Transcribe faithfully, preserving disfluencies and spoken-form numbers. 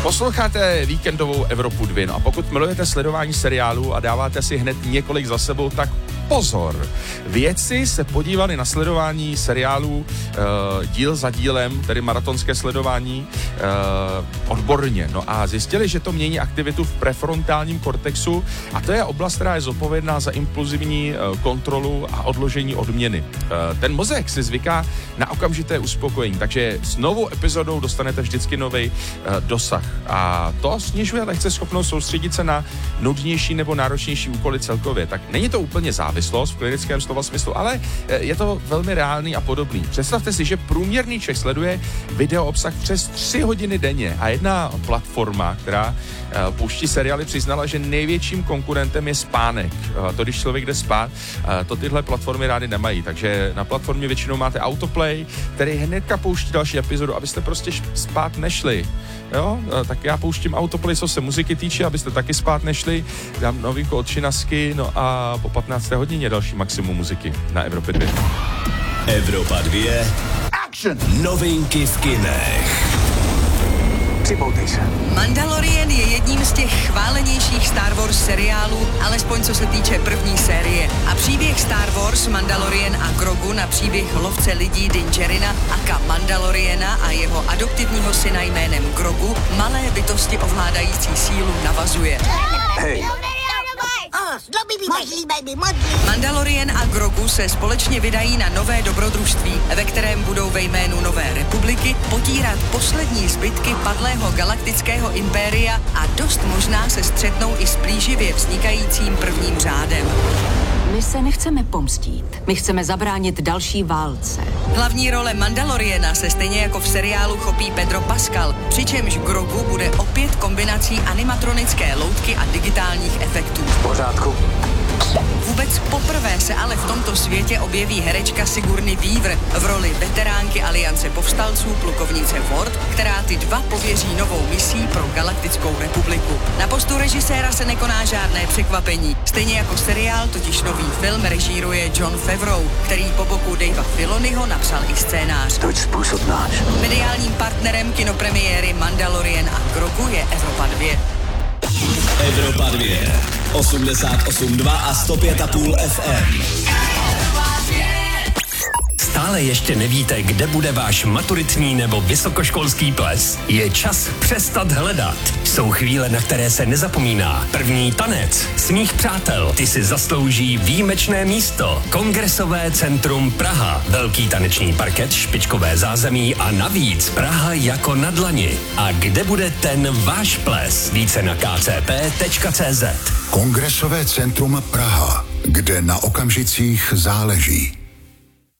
Posloucháte víkendovou Evropu dva. No a pokud milujete sledování seriálu a dáváte si hned několik za sebou, tak pozor. Vědci se podívali na sledování seriálů e, díl za dílem, tedy maratonské sledování, e, odborně. No a zjistili, že to mění aktivitu v prefrontálním kortexu a to je oblast, která je zodpovědná za impulzivní e, kontrolu a odložení odměny. E, ten mozek si zvyká na okamžité uspokojení, takže s novou epizodou dostanete vždycky nový e, dosah. A to snižuje lehce schopnost soustředit se na nudnější nebo náročnější úkoly celkově. Tak není to úplně závislost v klinickém slova smyslu, ale je to velmi reálný a podobný. Představte si, že průměrný Čech sleduje video obsah přes tři hodiny denně a jedna platforma, která pouští seriály, přiznala, že největším konkurentem je spánek. To, když člověk jde spát, to tyhle platformy rády nemají, takže na platformě většinou máte autoplay, který hnedka pouští další epizodu, abyste prostě spát nešli. Jo, tak já pouštím autoplay, co se muziky týče, abyste taky spát nešli, dám novinku od Činasky, no a po patnácté hodině další maximum muziky na Evropě dva. Evropa dva. Action! Novinky v kinech. Připoutej se. Mandalorian je jedním z těch chválenějších Star Wars seriálů, alespoň co se týče první série. A příběh Star Wars, Mandalorian a Grogu na příběh lovce lidí Din Djarina aka Mandaloriana a jeho adoptivního syna jménem Grogu, malé bytosti ovládající sílu, navazuje. Hej. Mandalorian a Grogu se společně vydají na nové dobrodružství, ve kterém budou ve jménu Nové republiky potírat poslední zbytky padlého galaktického impéria a dost možná se střetnou i s plíživě vznikajícím prvním řádem. My se nechceme pomstít. My chceme zabránit další válce. Hlavní role Mandaloriana se stejně jako v seriálu chopí Pedro Pascal, přičemž Grogu bude opět kombinací animatronické loutky a digitálních efektů. V pořádku. Vůbec poprvé se ale v tomto světě objeví herečka Sigourney Weaver v roli veteránky Aliance povstalců plukovnice Ford, která ty dva pověří novou misí pro Galaktickou republiku. Na postu režiséra se nekoná žádné překvapení. Stejně jako seriál totiž nový film režíruje Jon Favreau, který po boku Davea Filoniho napsal i scénář. Toť způsob náš. Mediálním partnerem kinopremiéry Mandalorian a Grogu je Evropa dva. Evropa dva. osmdesát osm dva a sto pět a půl F M. Stále ještě nevíte, kde bude váš maturitní nebo vysokoškolský ples? Je čas přestat hledat. Jsou chvíle, na které se nezapomíná. První tanec svých přátel. Ty si zaslouží výjimečné místo. Kongresové centrum Praha. Velký taneční parket, špičkové zázemí a navíc Praha jako na dlani. A kde bude ten váš ples? Více na k c p tečka c z. Kongresové centrum Praha, kde na okamžicích záleží.